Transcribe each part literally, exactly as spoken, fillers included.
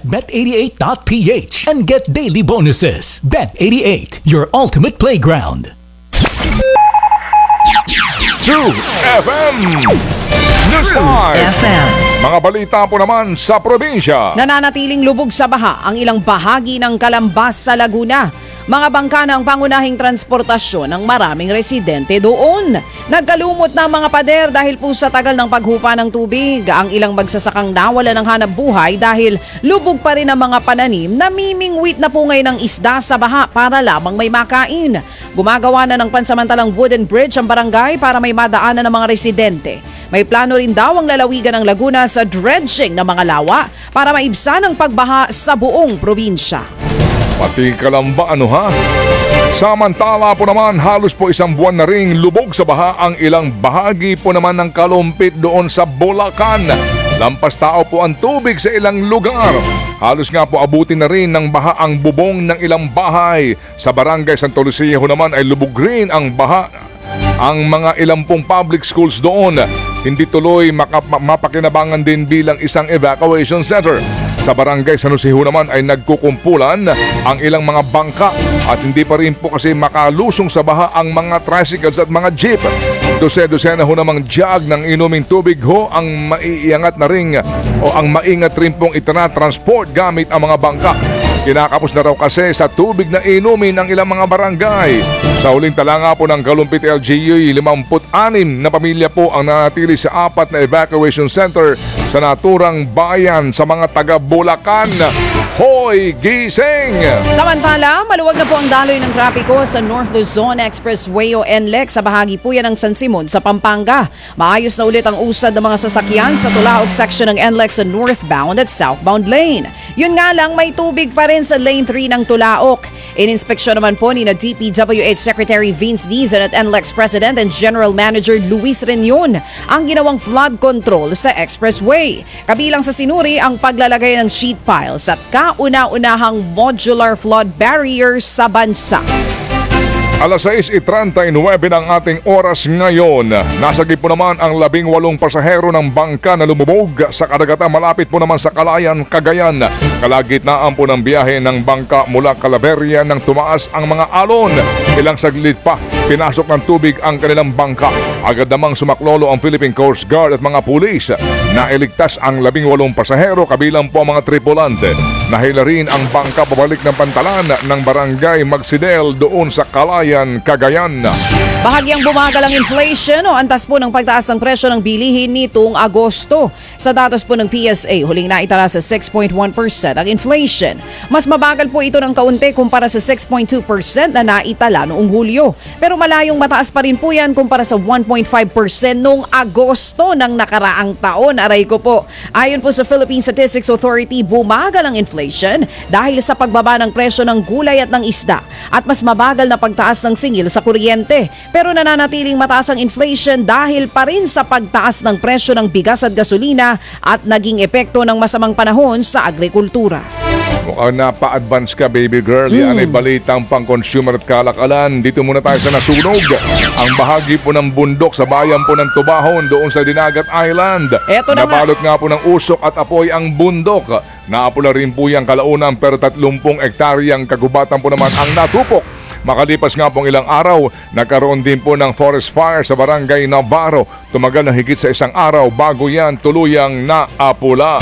bet eighty-eight dot p h and get daily bonuses. Bet eighty-eight, your ultimate playground. True F M News Time. F M. Mga balita po naman sa probinsya. Nananatiling lubog sa baha ang ilang bahagi ng Calambas sa Laguna. Mga bangka ng pangunahing transportasyon ng maraming residente doon. Nagkalumot na mga pader dahil po sa tagal ng paghupa ng tubig. Ang ilang magsasakang nawala ng hanap buhay dahil lubog pa rin ang mga pananim na mimingwit na po ngayon ng isda sa baha para lamang may makain. Gumagawa na ng pansamantalang wooden bridge ang barangay para may madaanan ng mga residente. May plano rin daw ang lalawigan ng Laguna sa dredging ng mga lawa para maibsan ang pagbaha sa buong probinsya. Pati Kalamba ano ha? Samantala po naman halos po isang buwan na ring lubog sa baha ang ilang bahagi po naman ng Kalumpit doon sa Bulacan. Lampas tao po ang tubig sa ilang lugar. Halos nga po abutin na rin ng baha ang bubong ng ilang bahay. Sa barangay Santo Lucia naman ay lubog rin ang baha. Ang mga ilang pong public schools doon hindi tuloy maka- mapakinabangan din bilang isang evacuation center. Sa barangay San Jose naman ay nagkukumpulan ang ilang mga bangka at hindi pa rin po kasi makalusong sa baha ang mga tricycles at mga jeep. Dose-dosena ho namang jug ng inuming tubig ho ang maiiangat na rin o ang maingat rin pong itinatransport gamit ang mga bangka. Kinakapos na raw kasi sa tubig na inumin ng ilang mga barangay. Sa huling tala nga po ng Kalumpit L G U, limampu't-anim na pamilya po ang nanatili sa apat na evacuation center sa naturang bayan sa mga taga-Bulacan. Hoy, gising! Samantala, maluwag na po ang daloy ng trapiko sa North Luzon Expressway o N L E X sa bahagi po yan ng San Simon sa Pampanga. Maayos na ulit ang usad ng mga sasakyan sa Tulaog section ng N L E X sa northbound at southbound lane. Yun nga lang, may tubig pa rin sa Lane three ng Tulaog. Ininspeksyon naman po ni na D P W H Secretary Vince Dizon at N L E X President and General Manager Luis Reunion ang ginawang flood control sa expressway. Kabilang sa sinuri ang paglalagay ng sheet piles at kauna-unahang modular flood barriers sa bansa. Alas sais treinta-nueve ng ating oras ngayon. Nasagip po naman ang labing walong pasahero ng bangka na lumubog sa karagatan malapit po naman sa Calayan, Cagayan. Kalagitnaan po ng biyahe ng bangka mula Calaveria nang tumaas ang mga alon. Ilang saglit pa, pinasok ng tubig ang kanilang bangka. Agad namang sumaklolo ang Philippine Coast Guard at mga pulis. Nailigtas ang labing walong pasahero kabilang po ang mga tripulante. Nahila rin ang bangka pabalik ng pantalan ng barangay Magsidel doon sa Calayan, Cagayan. Bahagyang bumagal ang inflation o antas po ng pagtaas ng presyo ng bilihin nitong Agosto. Sa datos po ng P S A, huling naitala sa six point one percent ang inflation. Mas mabagal po ito ng kaunti kumpara sa six point two percent na naitala noong Hulyo. Pero malayong mataas pa rin po yan kumpara sa one point five percent noong Agosto ng nakaraang taon. Aray ko po. Ayon po sa Philippine Statistics Authority, bumagal ang inflation dahil sa pagbaba ng presyo ng gulay at ng isda at mas mabagal na pagtaas ng singil sa kuryente. Pero nananatiling mataas ang inflation dahil pa rin sa pagtaas ng presyo ng bigas at gasolina at naging epekto ng masamang panahon sa agrikultura. Mukhang napa-advance ka, baby girl. Mm. Yan ay balitang pang-consumer at kalakalan. Dito muna tayo sa nasunog. Ang bahagi po ng bundok sa bayan po ng Tubahon doon sa Dinagat Island. Eto na nga. Nabalot nga po ng usok at apoy ang bundok. Naapula rin po yung kalaunan pero tatlumpung ektaryang kagubatan po naman ang natupok. Makalipas nga pong ilang araw, nagkaroon din po ng forest fire sa barangay Navarro. Tumagal na higit sa isang araw bago yan tuluyang naapula.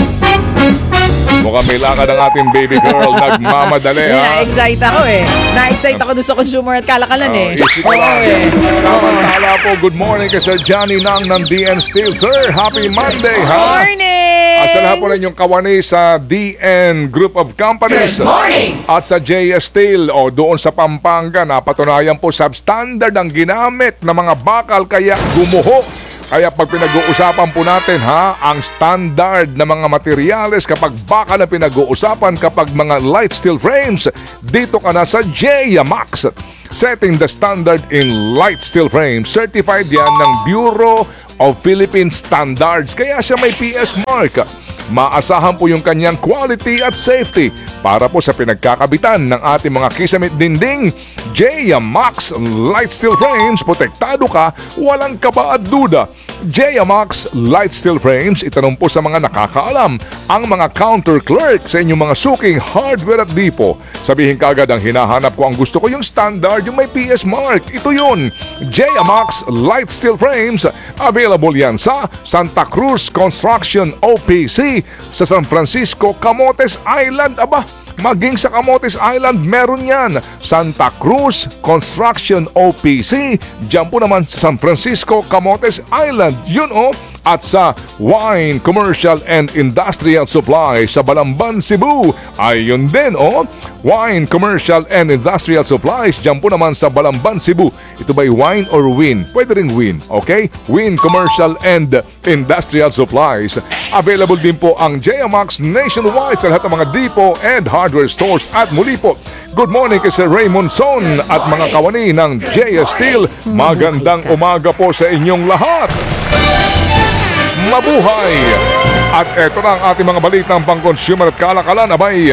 Mukhang may lakad ang ating baby girl. Nagmamadali ha. Na-excite ako eh. Na-excite ako doon sa consumer at kalakalan eh. Oh, easy ka lang. eh. Samantala po, good morning kay Sir Johnny Nang ng D N Steel. Sir, happy Monday ha. Morning! Asa lahat po na inyong kawani sa D N Group of Companies. Good morning! At sa J S Steel o doon sa Pampanga, napatunayan po substandard ang ginamit ng mga bakal kaya gumuho. Kaya pag pinag-uusapan po natin ha, ang standard na mga materyales kapag baka na pinag-uusapan kapag mga light steel frames, dito ka na sa J-Max. Setting the standard in light steel frames. Certified yan ng Bureau of Philippine Standards. Kaya siya may P S mark. Maasahan po yung kanyang quality at safety para po sa pinagkakabitan ng ating mga kisamit dinding. J-Max Light Steel Frames, protektado ka, walang kaba at duda. Jayamax Light Steel Frames, itanong po sa mga nakakaalam ang mga counter clerk sa inyong mga suking hardware at dipo. Sabihin kagad ang hinahanap ko, ang gusto ko yung standard, yung may P S mark. Ito yun, Jayamax Light Steel Frames. Available yan sa Santa Cruz Construction O P C, sa San Francisco, Camotes Island. Aba, maging sa Camotes Island, meron yan. Santa Cruz Construction O P C, dyan po naman sa San Francisco, Camotes Island. Yun o. At sa Wine, Commercial and Industrial Supply sa Balamban, Cebu. Ayun din o. Wine, Commercial and Industrial Supplies, dyan po naman sa Balamban, Cebu. Ito ba'y wine or win? Pwede rin win, okay? Win, Commercial and Industrial Supplies. Available din po ang Jayamax nationwide sa lahat ng mga depot and hardware stores. At muli po, good morning kay Sir Raymond Son at mga kawani ng J S Steel. Magandang umaga po sa inyong lahat. Mabuhay! At eto na ang ating mga balitang pang-consumer at kalakalan. Abay,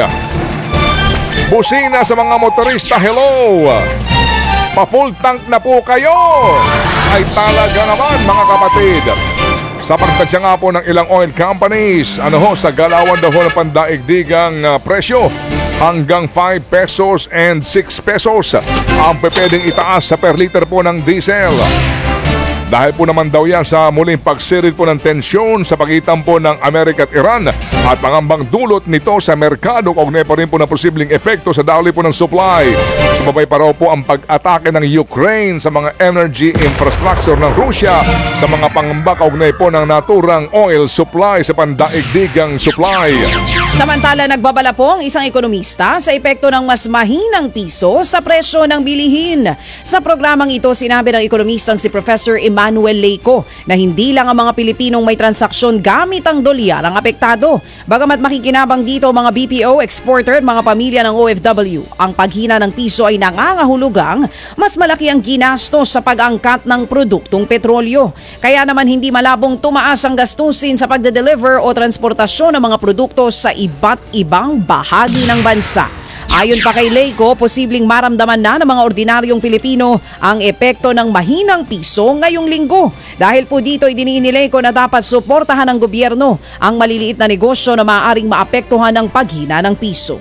busina sa mga motorista, hello! Pa-full tank na po kayo! Ay talaga naman mga kapatid. Sa pagtansya nga po ng ilang oil companies, ano ho, sa galawan daw ho ng pandaigdigang uh, presyo, hanggang five pesos and six pesos ang pwedeng itaas sa per liter po ng diesel. Dahil po naman daw yan sa muling pagsirit po ng tensyon sa pagitan po ng Amerika at Iran at pangambang dulot nito sa merkado, kaugnay pa rin po ng posibleng epekto sa daloy po ng supply. Sumabay pa raw po ang pag-atake ng Ukraine sa mga energy infrastructure ng Russia sa mga pangamba kaugnay po ng naturang oil supply sa pandaigdigang supply. Samantala, nagbabala po ang isang ekonomista sa epekto ng mas mahinang piso sa presyo ng bilihin. Sa programang ito, sinabi ng ekonomistang si Professor Emmanuel Leyco na hindi lang ang mga Pilipinong may transaksyon gamit ang dolyar ang apektado. Bagamat makikinabang dito mga B P O, exporter at mga pamilya ng O F W, ang paghina ng piso ay nangangahulugang mas malaki ang ginastos sa pag-angkat ng produktong petrolyo. Kaya naman hindi malabong tumaas ang gastusin sa pagde-deliver o transportasyon ng mga produkto sa iba't ibang bahagi ng bansa. Ayon pa kay Leyco, posibleng maramdaman na ng mga ordinaryong Pilipino ang epekto ng mahinang piso ngayong linggo. Dahil po dito, idiniin ni Leyco na dapat suportahan ng gobyerno ang maliliit na negosyo na maaaring maapektuhan ng paghina ng piso.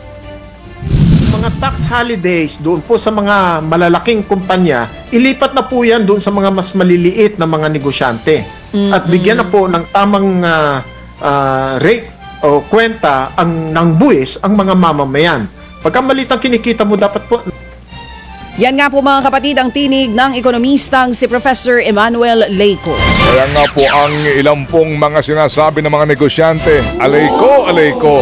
Mga tax holidays doon po sa mga malalaking kumpanya, ilipat na po yan doon sa mga mas maliliit na mga negosyante. Mm-hmm. At bigyan na po ng tamang uh, uh, rate o kwenta ang ng buwis ang mga mamamayan. Pagka maliit ang kinikita mo, dapat po... Yan nga po mga kapatid ang tinig ng ekonomistang si Professor Emmanuel Leyco. Kaya nga po ang ilang pong mga sinasabi ng mga negosyante, alay ko, alay ko.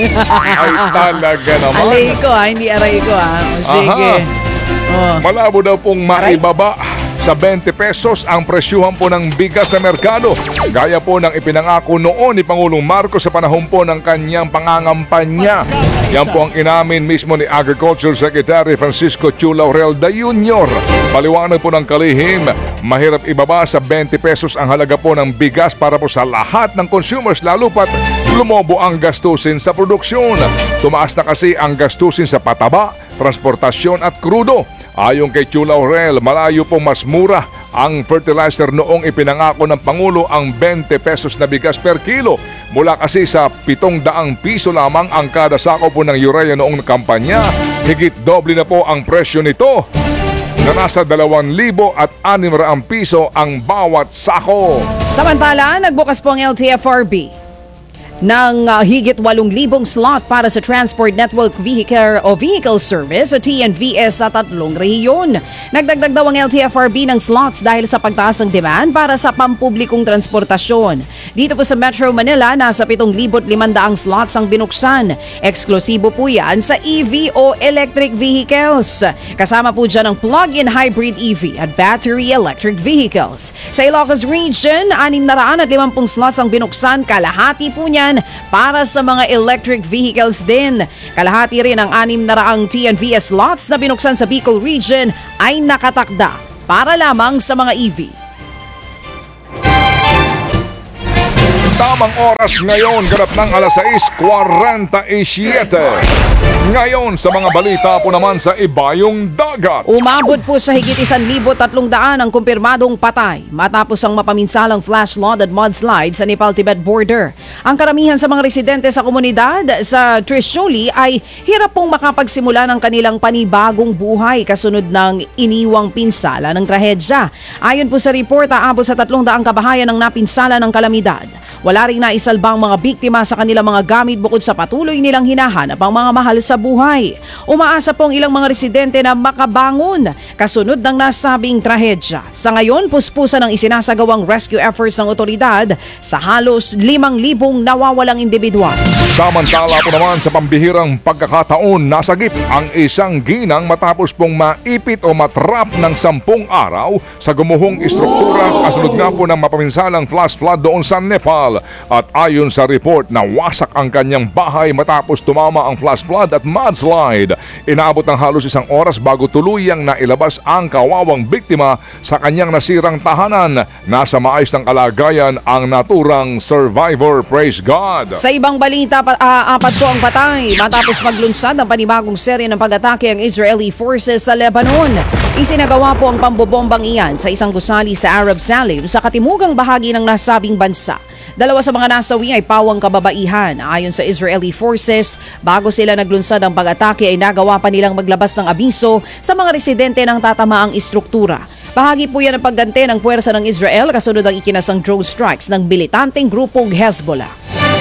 Ay talaga naman. Alay ko ha, hindi aray ko ha. O, sige. Oh. Malabo daw pong maibaba sa twenty pesos ang presyuhan po ng bigas sa merkado. Gaya po ng ipinangako noon ni Pangulong Marcos sa panahon po ng kanyang pangangampanya. Yan po ang inamin mismo ni Agriculture Secretary Francisco Chu Laurelda Junior Paliwanag po ng kalihim, mahirap ibaba sa twenty pesos ang halaga po ng bigas para po sa lahat ng consumers, lalo pat lumobo ang gastusin sa produksyon. Tumaas na kasi ang gastusin sa pataba, transportasyon at krudo. Ayon kay Chu Laurel, malayo pong mas mura ang fertilizer noong ipinangako ng Pangulo ang twenty pesos na bigas per kilo. Mula kasi sa pitong daang piso lamang ang kada sako po ng urea noong kampanya. Higit doble na po ang presyo nito na nasa dalawang libo at anim raang piso ang bawat sako. Samantala, nagbukas po ang L T F R B ng uh, higit walong libong slot para sa Transport Network Vehicle o Vehicle Service o T N V S sa tatlong rehiyon. Nagdagdag daw ang L T F R B ng slots dahil sa pagtaas ng demand para sa pampublikong transportasyon. Dito po sa Metro Manila, nasa pitong libo't limandaang slots ang binuksan. Eksklusibo po yan sa E V o electric vehicles. Kasama po dyan ang plug-in hybrid E V at battery electric vehicles. Sa Ilocos Region, anim na raan at limampung slots ang binuksan, kalahati po niyan para sa mga electric vehicles din. Kalahati rin ang anim na raang T N V S slots na binuksan sa Bicol Region ay nakatakda para lamang sa mga E V. Tamang oras ngayon, ganap ng alas sais kuwarenta y siyete. Ngayon sa mga balita po naman sa Ibayong Dagat. Umabot po sa higit isang libo tatlong daan ang kumpirmadong patay matapos ang mapaminsalang flash flood at mudslide sa Nepal-Tibet border. Ang karamihan sa mga residente sa komunidad sa Trishuli ay hirap pong makapagsimula ng kanilang panibagong buhay kasunod ng iniwang pinsala ng trahedya. Ayon po sa report, aabot sa tatlong daang kabahayan ang napinsala ng kalamidad. Wala ring naisalbang mga biktima sa kanilang mga gamit bukod sa patuloy nilang hinahanap ang mga mahal sa buhay. Umaasa pong ilang mga residente na makabangon kasunod ng nasabing trahedya. Sa ngayon, puspusan ang isinasagawang rescue efforts ng otoridad sa halos limang libong nawawalang individual. Samantala po naman sa pambihirang pagkakataon, nasagip ang isang ginang matapos pong maipit o matrap ng sampung araw sa gumuhong istruktura kasunod nga po ng mapaminsalang flash flood doon sa Nepal. At ayon sa report, nawasak ang kanyang bahay matapos tumama ang flash flood at mudslide. Inaabot ng halos isang oras bago tuluyang nailabas ang kawawang biktima sa kanyang nasirang tahanan. Nasa maayos ng kalagayan ang naturang survivor, praise God. Sa ibang balita, pa, uh, apat po ang patay matapos maglunsad ang panibagong serye ng pag-atake ang Israeli forces sa Lebanon. Isinagawa po ang pambobombang iyan sa isang gusali sa Arab Salim sa katimugang bahagi ng nasabing bansa. Dalawa sa mga nasawi ay pawang kababaihan. Ayon sa Israeli forces, bago sila naglunsad ang pag-atake ay nagawa pa nilang maglabas ng abiso sa mga residente ng tatamaang istruktura. Bahagi po yan ang pagganti ng puwersa ng Israel kasunod ang ikinasang drone strikes ng militanteng grupong Hezbollah.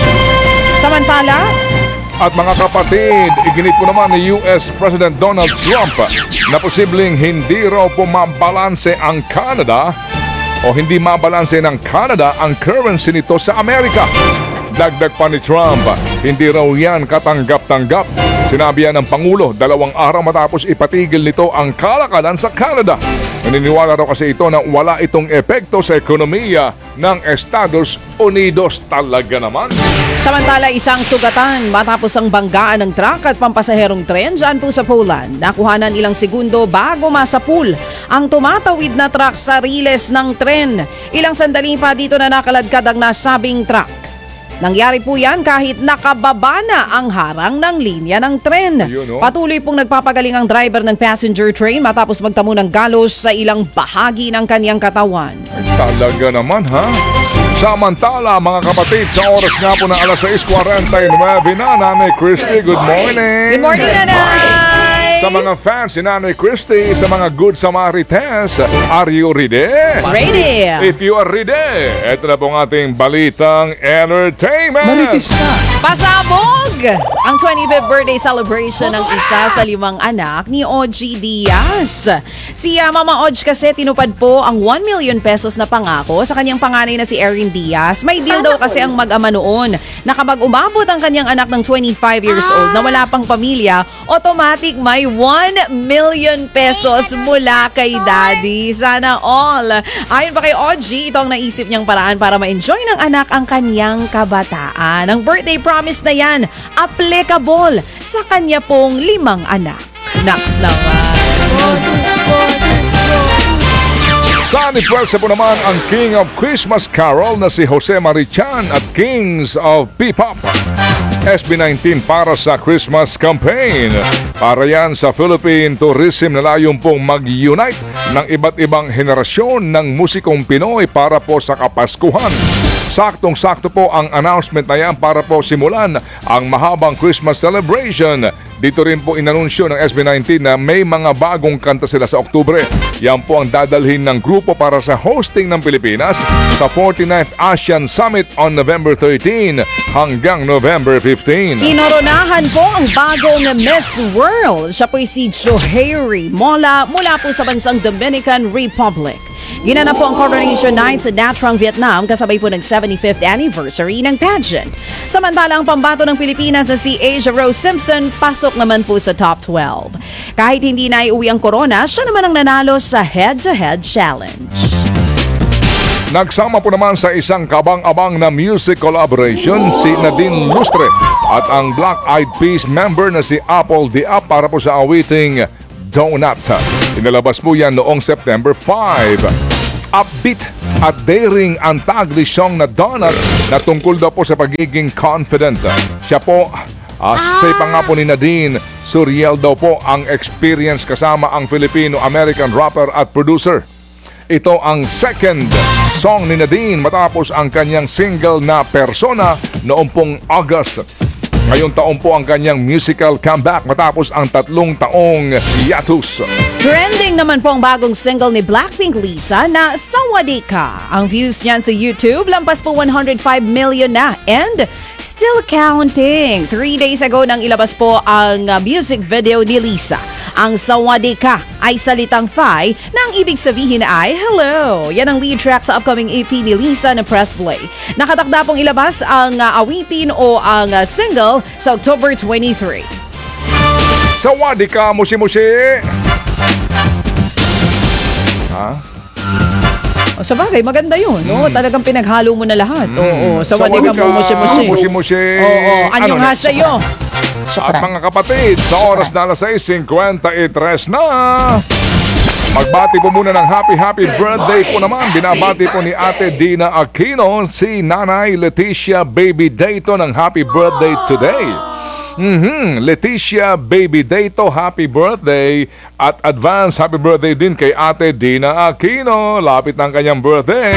Samantala, at mga kapatid, iginit po naman ni U S President Donald Trump na posibleng hindi raw po mabalanse ang Canada o hindi mabalanse ng Canada ang currency nito sa Amerika. Dagdag pa ni Trump, hindi raw yan katanggap-tanggap. Sinabi yan ng Pangulo dalawang araw matapos ipatigil nito ang kalakalan sa Canada. Naniniwala raw kasi ito na wala itong epekto sa ekonomiya ng Estados Unidos. Talaga naman. samantala isang sugatan matapos ang banggaan ng truck at pampasaherong tren dyan po sa Poland. Nakuhanan ilang segundo bago masapul ang tumatawid na truck sa riles ng tren. Ilang sandali pa dito na nakaladkad ang nasabing truck. Nangyari po yan kahit nakababa na ang harang ng linya ng tren. Ayun, oh. Patuloy pong nagpapagaling ang driver ng passenger train matapos magtamo ng galos sa ilang bahagi ng kanyang katawan. Ay, talaga naman ha. Samantala mga kapatid, sa oras nga po ng alas sais kuwarenta y nueve na, Nanay Christy, good morning. Good morning, Nanay! Sa mga fans ni Nanay Christy, sa mga Good Samaritans, are you ready? Ready! If you are ready, ito na po ang ating balitang entertainment. Maritis ka! Pasabog! Ang twenty-fifth birthday celebration ng isa sa limang anak ni Ogie Diaz. Si uh, Mama Ogie kasi tinupad po ang one million pesos na pangako sa kanyang panganay na si Erin Diaz. May deal daw kasi ang mag-ama noon na kapag umabot ang kanyang anak ng twenty-five years old na wala pang pamilya, automatic may one million pesos mula kay Daddy. Sana all. Ayon pa kay Ogie, ito ang naisip niyang paraan para ma-enjoy ng anak ang kanyang kabataan. Ang birthday promise na yan, applicable sa kanya pong limang anak. Next naman. Sa aniversa po naman ang King of Christmas Carol na si Jose Marichan at Kings of P-Pop. S B nineteen para sa Christmas campaign. Para yan sa Philippine Tourism na layong pong mag-unite ng iba't ibang henerasyon ng musikong Pinoy para po sa Kapaskuhan. Saktong-sakto po ang announcement na yan para po simulan ang mahabang Christmas celebration. Dito rin po inanunsyo ng S B nineteen na may mga bagong kanta sila sa Oktubre. Yan po ang dadalhin ng grupo para sa hosting ng Pilipinas sa forty-ninth ASEAN Summit on November thirteenth hanggang November fifteenth. Kinoronahan po ang bagong Miss World. Siya po'y si Johairi Mola mula po sa bansang Dominican Republic. Ginanap po ang coronation night sa Nha Trang, Vietnam kasabay po ng seventy-fifth anniversary ng pageant. Samantala ang pambato ng Pilipinas na si Asia Rose Simpson pasok naman po sa top twelve. Kahit hindi na iuwi ang corona, siya naman ang nanalo sa head-to-head challenge. Nagsama po naman sa isang kabang-abang na music collaboration si Nadine Lustre at ang Black Eyed Peas member na si Apple Diab para po sa awiting Donut. Inalabas po yan noong September fifth. Upbeat at daring antagli song na Donut na tungkol daw po sa pagiging confident. Siya po, uh, say pa nga po ni Nadine, surreal daw po ang experience kasama ang Filipino-American rapper at producer. Ito ang second song ni Nadine matapos ang kanyang single na Persona noong pong August. Ngayong taon po ang kanyang musical comeback matapos ang tatlong taong hiatus. Trending naman po ang bagong single ni Blackpink Lisa na Sawadi Ka. Ang views niyan sa YouTube lampas po one hundred five million na and still counting. Three days ago nang ilabas po ang uh, music video ni Lisa. Ang Sawadi Ka ay salitang Thai na ang ibig sabihin ay hello. Yan ang lead track sa upcoming E P ni Lisa na Press Play. Nakatakda pong ilabas ang uh, awitin o ang uh, single sa October twenty-third. Sawadi ka, musi-musi! Ha? O, sa bagay, maganda yun. No? Talagang pinaghalo mo na lahat. Oo, Sawadi sawadi ka mo, musi-musi. musi-musi. Oo, anyong Ano ha sa'yo. At mga kapatid, sa oras na alas sais fifty-three na, magbati po muna ng happy happy birthday po naman. Binabati po ni Ate Dina Aquino si Nanay Leticia Baby Dayto ng happy birthday today. Mhm, Leticia Baby Dayto, happy birthday at advance happy birthday din kay Ate Dina Aquino. Lapit ng kanyang birthday.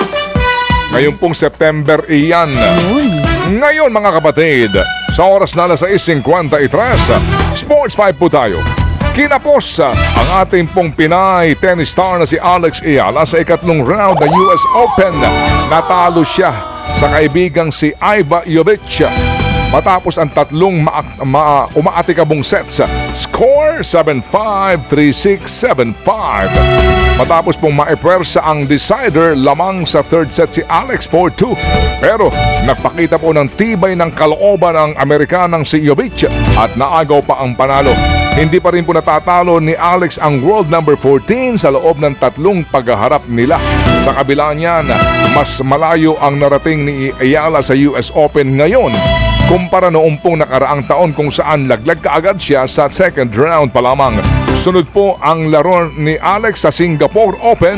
Ngayon pong September iyan. Ngayon mga kapatid, sa oras na alas sais fifty-three, Sports five po tayo. Kinapos ang ating pong Pinay tennis star na si Alex Ayala sa ikatlong round ng U S Open. Natalo siya sa kaibigang si Iva Jovic matapos ang tatlong ma- ma- umaatikabong sets. Score seven five, three six, seven five. Matapos pong maipwersa ang decider lamang sa third set si Alex four two. Pero nagpakita po ng tibay ng kalooban ng Amerikanang si Jovic at naagaw pa ang panalo. Hindi pa rin po natatalo ni Alex ang world number fourteen sa loob ng tatlong paghaharap nila. Sa kabila niyan, mas malayo ang narating ni Ayala sa U S Open ngayon kumpara noong pong nakaraang taon kung saan laglag kaagad siya sa second round pa lamang. Sunod po ang laro ni Alex sa Singapore Open.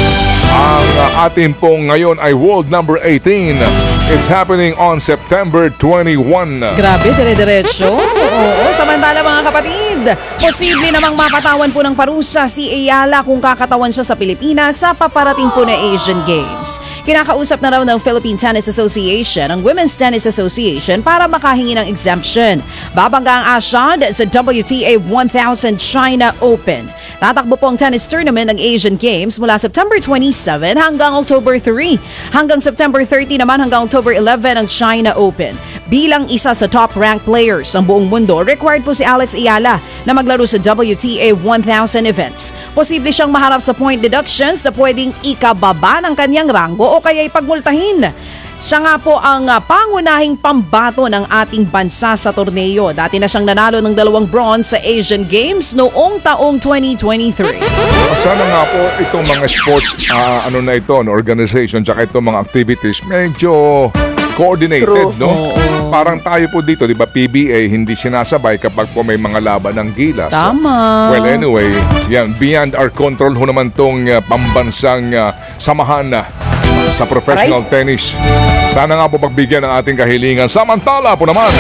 Ang atin pong ngayon ay world number eighteen. It's happening on September twenty-first. Grabe, dire-diretso. Oo, samantala mga kapatid, posible namang mapatawan po ng parusa si Ayala kung kakatawan siya sa Pilipinas sa paparating po na Asian Games. Kinakausap na raw ng Philippine Tennis Association ang Women's Tennis Association para makahingi ng exemption. Babangga ang Ashad sa W T A one thousand China Open. Tatakbo po ang tennis tournament ng Asian Games mula September twenty-seven hanggang October three. Hanggang September thirty naman hanggang October eleven ang China Open. Bilang isa sa top-ranked players ng buong mundo, required po si Alex Ayala na maglaro sa W T A one thousand events. Posible siyang maharap sa point deductions na pwedeng ikababa ng kanyang ranggo o kaya ipagmultahin. Siya nga po ang uh, pangunahing pambato ng ating bansa sa torneo. Dati na siyang nanalo ng dalawang bronze sa Asian Games noong taong twenty twenty-three. Sana nga po itong mga sports uh, ano na ito, no, organization tsaka itong mga activities medyo coordinated, True. no? Oo. Parang tayo po dito, di ba, P B A hindi sinasabay kapag po may mga laban ng gilas. Tama. Well, anyway, yan, beyond our control ho naman tong uh, pambansang uh, samahan na sa professional Aray. tennis. Sana nga po pagbigyan ng ating kahilingan. Samantala po naman,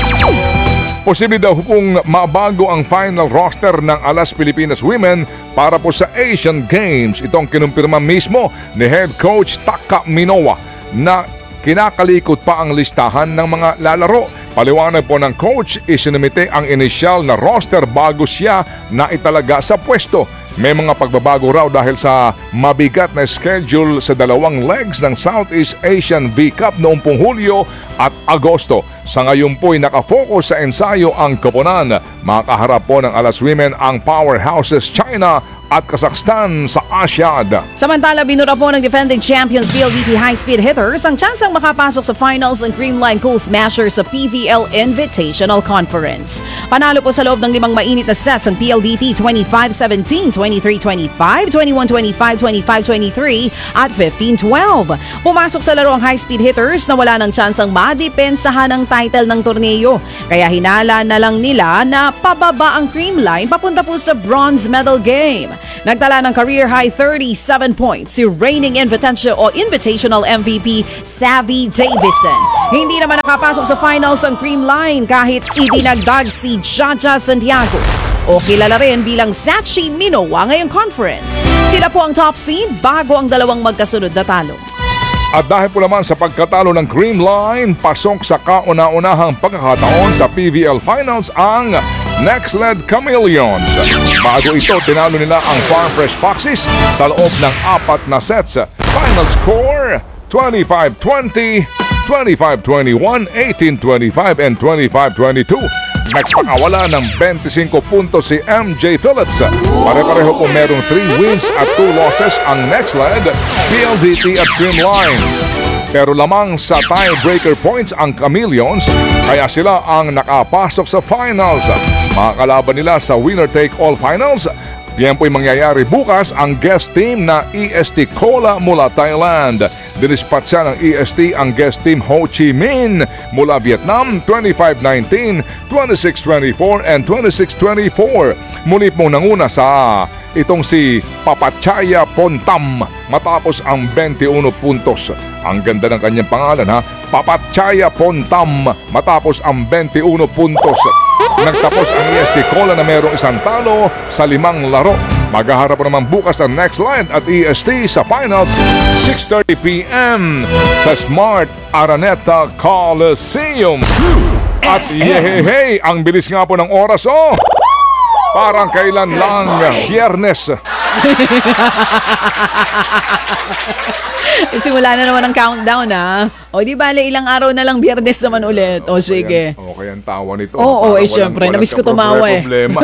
posible daw pong mabago ang final roster ng Alas Pilipinas Women para po sa Asian Games. Itong kinumpirma mismo ni Head Coach Taka Minowa na kinakalikot pa ang listahan ng mga lalaro. Paliwanag po ng coach, isinumite ang inisyal na roster bago siya na italaga sa pwesto. May mga pagbabago raw dahil sa mabigat na schedule sa dalawang legs ng Southeast Asian V Cup noong pong Hulyo at Agosto. Sa ngayon po'y nakafocus sa ensayo ang koponan. Makaharap po ng Alas Women ang powerhouses China at Kazakhstan sa Asyad. Samantala, binura po ng defending champions P L D T high-speed hitters ang tsansang makapasok sa finals ng Creamline Cool Smasher sa P V L Invitational Conference. Panalo po sa loob ng limang mainit na sets ang P L D T twenty-five seventeen, twenty-three twenty-five, twenty-one twenty-five, twenty-five twenty-three at fifteen twelve. Pumasok sa laro ang high-speed hitters na wala ng tsansang madepensahan ang title ng torneo. Kaya hinala na lang nila na pababa ang creamline papunta po sa bronze medal game. Nagtala ng career high thirty-seven points si reigning Invitational o Invitational M V P Savvy Davison. Hindi naman nakapasok sa finals ang creamline kahit idinagdag si Jaja Santiago o kilala rin bilang Sachi Minowa ngayong conference. Sila po ang top seed bago ang dalawang magkasunod na talo. At dahil po naman sa pagkatalo ng Creamline, pasok sa kauna-unahang pagkakataon sa P V L Finals ang Next Led Chameleons. Bago ito, tinalo nila ang Farm Fresh Foxes sa loob ng apat na sets. Final score, twenty-five twenty, twenty-five twenty-one, eighteen twenty-five, and twenty-five twenty-two. Nagpakawala ng twenty-five puntos si M J Phillips. Pare-pareho po merong three wins at two losses ang next led, P L D T at Creamline. Pero lamang sa tiebreaker points ang Chameleons, kaya sila ang nakapasok sa finals. Mga kalaban nila sa winner-take-all finals. Yan po'y mangyayari bukas ang guest team na E S T Cola mula Thailand. Dinispatsa ng E S T ang guest team Ho Chi Minh mula Vietnam twenty-five nineteen, twenty-six twenty-four, and twenty-six twenty-four. Muli pong nanguna sa itong si Papachaya Pontam matapos ang twenty-one puntos. Ang ganda ng kanyang pangalan ha, Papachaya Pontam matapos ang twenty-one puntos. Nagtapos ang E S T Cola na mayroong isang talo sa limang laro. Maghaharap naman bukas ang next line at E S T sa finals six thirty p.m. sa Smart Araneta Coliseum. At yehey, ang bilis nga po ng oras oh! Parang kailan lang Biyernes. Simula na naman ang countdown ha. O di bale ilang araw na lang Biyernes naman ulit. O sige. Okay ang tawa nito. Oo, oh, eh syempre. Namiss ko tumawa eh. Problema.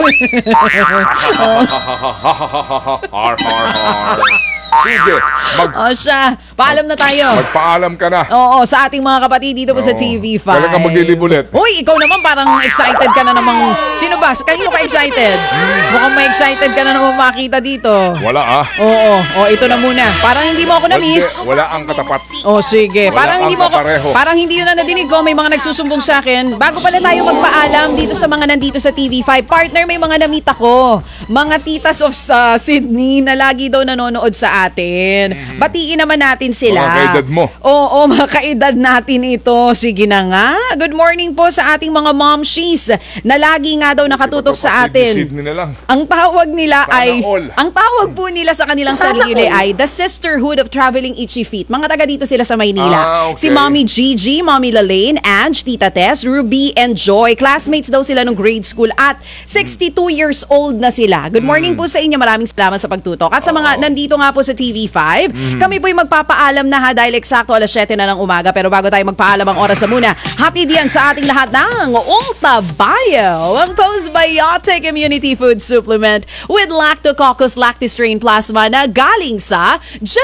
Har, har, har. Sige, mag, O siya, paalam na tayo. magpaalam ka na. Oo, sa ating mga kapatid dito po sa Oo. T V five. Kailan ka maglilib ulit? Uy, ikaw naman parang excited ka na namang... Sino ba? Kanino ka excited? Mukhang may excited ka na naman makita dito. Wala ah. Oo, o ito na muna. Parang hindi mo ako na-miss. Wala ang katapat. Oh, sige. Wala Parang hindi mo kang ako, kapareho. parang hindi yun na nadinig ko. May mga nagsusumbong sa akin. Bago pala tayo magpaalam dito sa mga nandito sa T V five, partner, may mga namit ako. Mga titas of sa Sydney na lagi daw nanonood sa atin. Batiin naman natin sila. Mga kaedad mo. Oo, mga kaedad natin ito. Sige na nga. Good morning po sa ating mga momshies na lagi nga daw nakatutok sa atin. Sydney na lang. Ang tawag nila Sana ay all. ang tawag po nila sa kanilang sarili ay The Sisterhood of Traveling Itchy Feet. Mga taga dito sila sa Maynila. Ah, okay. Si Mommy Gigi, Mommy Lalaine, Ange, Tita Tess, Ruby, and Joy. Classmates daw sila nung grade school at sixty-two years old na sila. Good morning po sa inyo. Maraming salamat sa pagtutok. At sa mga nandito nga po sa T V five, kami po'y magpapaalam na ha dahil eksakto alas siyete na ng umaga. Pero bago tayo magpaalam ang oras na muna, hatid yan sa ating lahat ng Ulta Bio, ang postbiotic immunity food supplement with Lactococcus lactistrain plasma na galing sa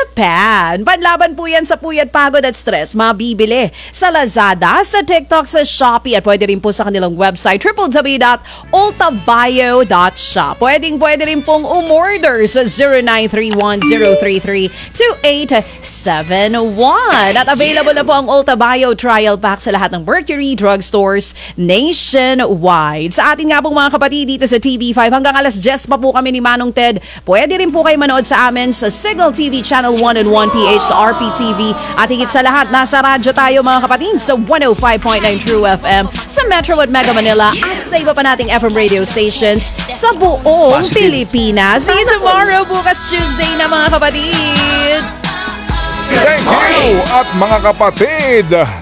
Japan. Panlaban po yan sa puyat, pagod at stress. Mabibili sa Lazada, sa TikTok, sa Shopee at pwede rin po sa kanilang website w w w dot ulta bio dot shop. Pwedeng pwede rin pong umorder sa zero nine three one zero three three two eight seven one. At available na po ang Ulta Bio Trial Pack sa lahat ng Mercury drugstores nationwide. Sa ating nga pong mga kapatid dito sa T V five, hanggang alas diyes pa po kami ni Manong Ted. Pwede rin po kayo manood sa amin sa Signal T V Channel one and one P H sa R P T V. At higit sa lahat, nasa radyo tayo mga kapatid sa one oh five point nine True F M sa Metro at Mega Manila at sa iba pa nating F M radio stations sa buong Pilipinas. See you tomorrow, bukas Tuesday na mga kapatid. Thank you! At mga kapatid,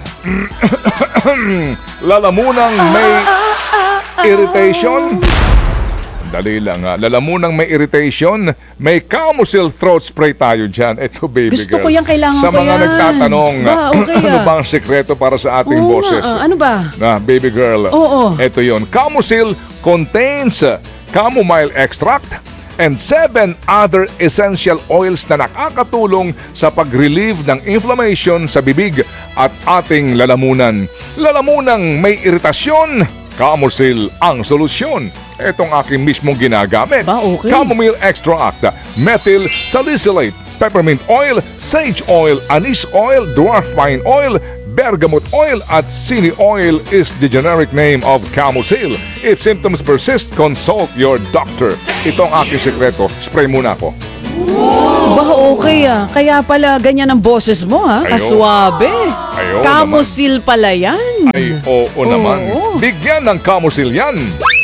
lalamunang may irritation. Dali lang ha. Lalamunang may irritation, may Camusil throat spray tayo dyan. Ito, baby Gusto girl. ko yan, kailangan Sa ko mga yan. nagtatanong, Ba, okay ano ah. ba ang sekreto para sa ating Oo boses? nga, ah. Ano ba? Na, baby girl. Oo. Ito yon. Camusil contains chamomile extract and seven other essential oils na nakakatulong sa pag-relieve ng inflammation sa bibig at ating lalamunan. Lalamunang may iritasyon, Camusil ang solusyon. Itong aking mismong ginagamit. Ba, okay. Chamomile extract, methyl salicylate, peppermint oil, sage oil, anise oil, dwarf pine oil, bergamot oil at sini oil is the generic name of Camusil. If symptoms persist, consult your doctor. Ito ang aking sekreto. Spray muna ako. Ba, okay ah. Kaya pala ganyan ang boses mo ha. Ayo. Kaswabe. Ayo Kamusil pala yan. Ay, oo naman. Bigyan ng Camusil yan.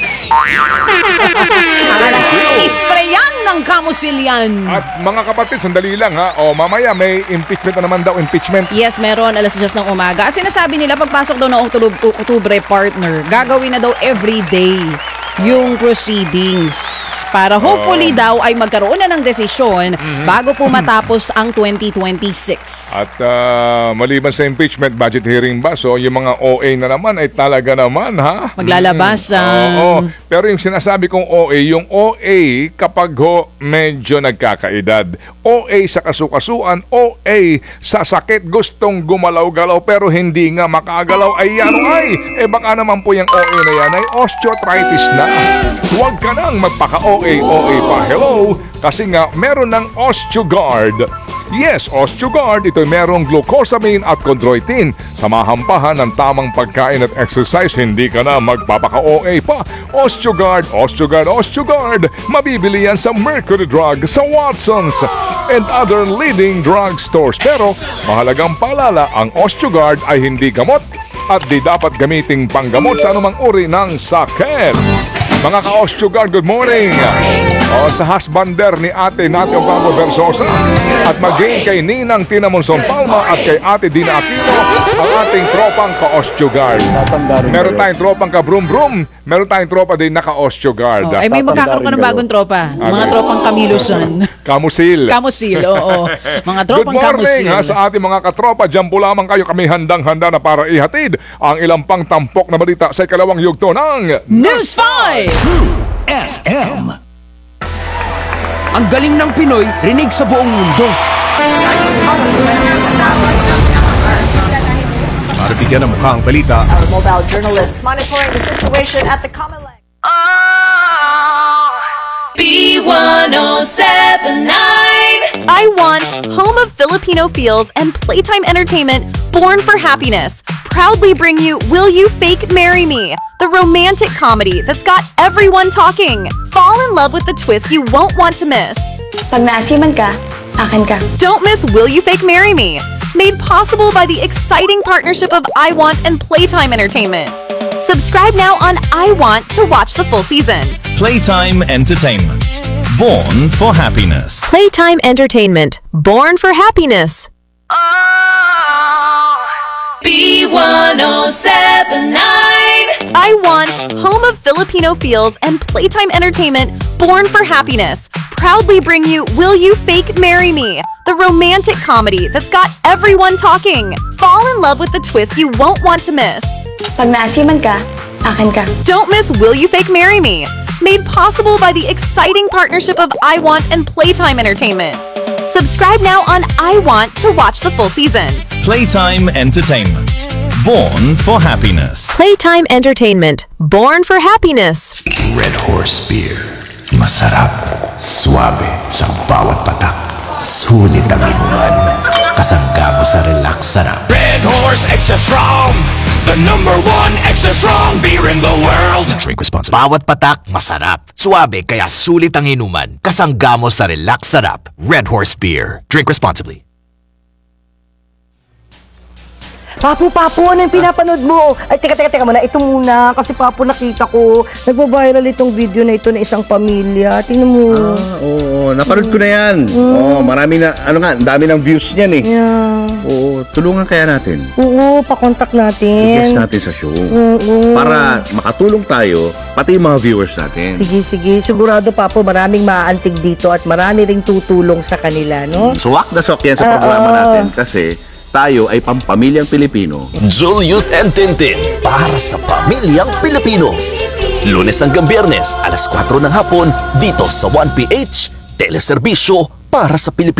Isprayan ng kamusil yan. At mga kapatid, sandali lang ha. O mamaya may impeachment na naman daw, impeachment. Yes, meron alas diyes ng umaga. At sinasabi nila pagpasok daw ng Oktubre, Oktubre partner, gagawin na daw every day yung proceedings. Para hopefully daw ay magkaroon na ng desisyon bago po matapos ang twenty twenty-six. At ah, maliban sa impeachment, budget hearing ba? So yung mga O A na naman ay talaga naman ha? Maglalabas Mm, ang... oo. Pero yung sinasabi kong O A, yung O A kapag ho medyo nagkakaedad. O A sa kasukasuan, O A sa sakit, gustong gumalaw-galaw pero hindi nga makagalaw. Ay ano ay? Eh baka naman po yung O A na yan ay osteoarthritis na. Huwag ka nang magpaka-O A, O A pa. Hello? Kasi nga meron ng OsteoGuard. Yes, OsteoGuard, ito'y merong glucosamine at chondroitin. Samahampahan ng tamang pagkain at exercise, hindi ka na magpapaka-O A pa. OsteoGuard, OsteoGuard, OsteoGuard. Mabibili yan sa Mercury Drug, sa Watsons, and other leading drug stores. Pero mahalagang paalala, ang OsteoGuard ay hindi gamot at di dapat gamiting panggamot sa anumang uri ng sakit. Mga ka-OsteoGuard, good morning! O, sa husbander ni Ate Nati Ocampo Versosa at maging kay Ninang Tina Monson Palma at kay Ate Dina Aquino, ang ating tropang ka-OsteoGuard. Meron tayong tropang ka-Vroom-Vroom, meron tayong tropa din na ka-OsteoGuard. Oh, ay may magkakaroon ka ng bagong tropa. Mga tropang Kamilusan. Kamusil. Kamusil, oo. Mga Good tropang morning kamusil. ha, sa ating mga katropa. Diyan po lamang kayo, kami handang-handa na para ihatid ang ilang pang tampok na balita sa ikalawang yugto ng News five! True F M. Ang galing ng Pinoy, rinig sa buong mundo. Para bigyan ng mukha ang balita, Our mobile journalists monitoring the situation at the Comelec. B one oh seven nine. I Want, home of Filipino feels and playtime entertainment born for happiness, proudly bring you Will You Fake Marry Me, the romantic comedy that's got everyone talking. Fall in love with the twist you won't want to miss. Pag naasiman ka, akin ka. Don't miss Will You Fake Marry Me, made possible by the exciting partnership of I Want and Playtime Entertainment. Subscribe now on I Want to watch the full season. Playtime Entertainment. Born for happiness. Playtime Entertainment. Born for happiness. B one oh seven nine. I Want, home of Filipino feels and playtime entertainment born for happiness, proudly bring you Will You Fake Marry Me, the romantic comedy that's got everyone talking. Fall in love with the twist you won't want to miss. Pag naasiman ka, akin ka. Don't miss Will You Fake Marry Me, made possible by the exciting partnership of I Want and Playtime Entertainment. Subscribe now on I Want to watch the full season. Playtime Entertainment. Born for happiness. Playtime Entertainment. Born for happiness. Red Horse Beer. Masarap, suabe sa bawat patak. Sulit ang inuman. Kasangga mo sa relax sarap. Red Horse Extra Strong. The number one extra strong beer in the world. Drink responsibly. Bawat patak, masarap. Suabe, kaya sulit ang inuman. Kasangga mo sa relax sarap. Red Horse Beer. Drink responsibly. Papu, Papu, ano yung pinapanood mo? Ay, teka, teka, teka muna. Ito muna. Kasi, Papu, nakita ko. Nagpa-viral itong video na ito na isang pamilya. Tingnan mo. Ah, oo. Napanood ko na yan. Mm. Oo, marami na, ano nga, ang dami ng views niyan eh. Yeah. Oo, tulungan kaya natin. Oo, pakontak natin. Suggest natin sa show. Oo. Para makatulong tayo, pati yung mga viewers natin. Sige, sige. Sigurado, Papu, maraming maaantig dito at marami ring tutulong sa kanila, no? Suwak na suwak yan sa Ah, programa ah. natin kasi tayo ay pampamilyang Pilipino. Julius and Tintin para sa pamilyang Pilipino. Lunes hanggang Biyernes, alas kwatro ng hapon, dito sa one P H, teleserbisyo para sa Pilipino.